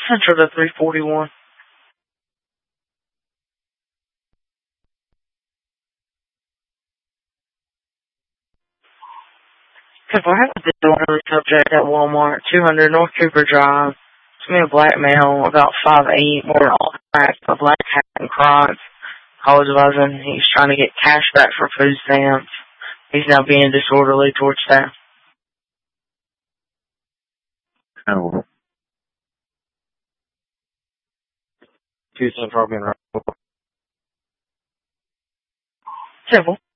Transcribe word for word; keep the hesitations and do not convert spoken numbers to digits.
Central to three forty-one. If I have a disorderly subject at Walmart, two hundred North Cooper Drive. It's me, a black male, about five eight, wearing all black, a black hat and Crocs. College buzzing. He's trying to get cash back for food stamps. He's now being disorderly towards staff. Oh. Two Central being right. Simple.